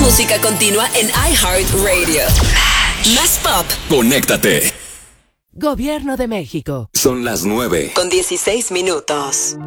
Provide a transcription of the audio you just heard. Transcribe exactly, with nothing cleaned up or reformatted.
música continua en iHeartRadio. Más pop. Conéctate. Gobierno de México. Son las nueve. Con dieciséis minutos.